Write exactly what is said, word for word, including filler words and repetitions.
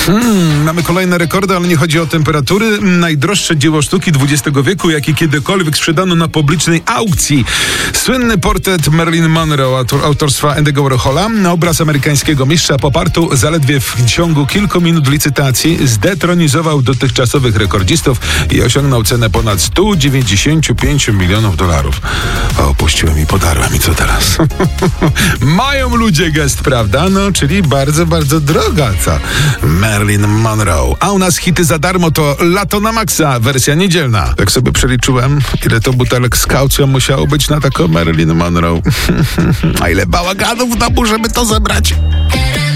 Hmm, mamy kolejne rekordy, ale nie chodzi o temperatury. Najdroższe dzieło sztuki dwudziestego wieku, jakie kiedykolwiek sprzedano na publicznej aukcji. Słynny portret Marilyn Monroe autor, autorstwa Andy'ego Warhola. Obraz amerykańskiego mistrza Pop-artu zaledwie w ciągu kilku minut licytacji zdetronizował dotychczasowych rekordzistów i osiągnął cenę ponad sto dziewięćdziesiąt pięć milionów dolarów. O, opuściłem i podarłem. I co teraz? Mają ludzie gest, prawda? No, czyli bardzo, bardzo droga ta Marilyn Monroe. A u nas hity za darmo to Lato na maksa, wersja niedzielna. Tak sobie przeliczyłem, ile to butelek z kaucją musiało być na taką Marilyn Monroe. A ile bałaganów w domu, żeby to zebrać.